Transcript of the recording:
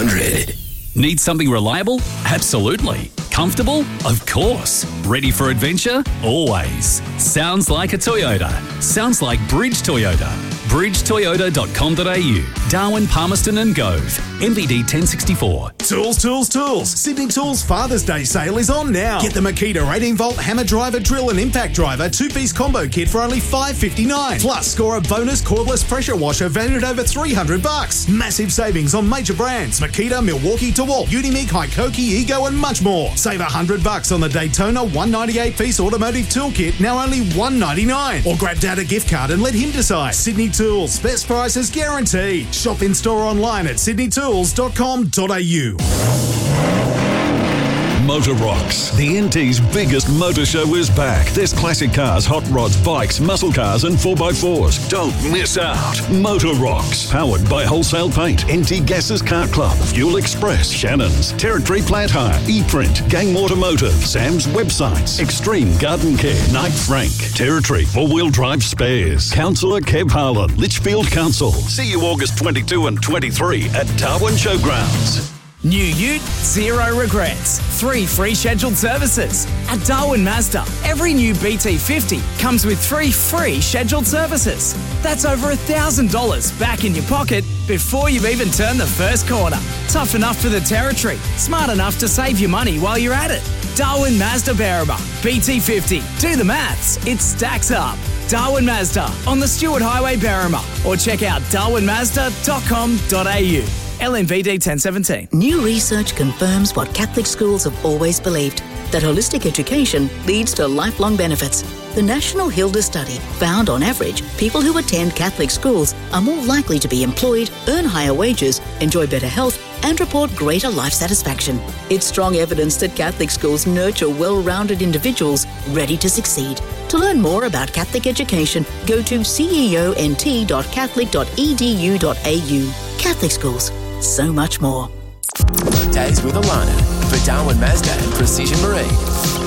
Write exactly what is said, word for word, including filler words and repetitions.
hundred. Need something reliable? Absolutely. Comfortable? Of course. Ready for adventure? Always. Sounds like a Toyota. Sounds like Bridge Toyota. bridge toyota dot com dot a u. Darwin, Palmerston and Gove. M V D ten sixty-four. Tools, tools, tools. Sydney Tools Father's Day sale is on now. Get the Makita eighteen volt hammer driver, drill and impact driver two-piece combo kit for only five dollars fifty-nine. Plus, score a bonus cordless pressure washer valued at over three hundred bucks. Massive savings on major brands. Makita, Milwaukee, DeWalt, Unimeek, Hikoki, Ego and much more. Save one hundred bucks on the Daytona one ninety-eight piece automotive toolkit, now only one ninety-nine. Or grab Dad a gift card and let him decide. Sydney Tools, best prices guaranteed. Shop in store online at sydney tools dot com dot a u. Motor Rocks. The N T's biggest motor show is back. There's classic cars, hot rods, bikes, muscle cars and four by fours. Don't miss out. Motor Rocks. Powered by Wholesale Paint, N T Gases Kart Club, Fuel Express, Shannon's, Territory Plant Hire, ePrint, Gang Automotive, Sam's Websites, Extreme Garden Care, Knight Frank, Territory, Four-Wheel Drive Spares, Councillor Kev Harlan, Litchfield Council. See you August twenty-second and twenty-third at Darwin Showgrounds. New ute, zero regrets. Three free scheduled services. At Darwin Mazda, every new B T fifty comes with three free scheduled services. That's over one thousand dollars back in your pocket before you've even turned the first corner. Tough enough for the Territory, smart enough to save you money while you're at it. Darwin Mazda Berrima, B T fifty. Do the maths, it stacks up. Darwin Mazda on the Stewart Highway, Berrima, or check out darwin mazda dot com dot a u. L M V D ten seventeen. New research confirms what Catholic schools have always believed, that holistic education leads to lifelong benefits. The National Hilda Study found, on average, people who attend Catholic schools are more likely to be employed, earn higher wages, enjoy better health, and report greater life satisfaction. It's strong evidence that Catholic schools nurture well-rounded individuals ready to succeed. To learn more about Catholic education, go to ceont dot catholic dot e d u dot a u. Catholic schools, so much more. Workdays with Alana for Darwin Mazda and Precision Marine.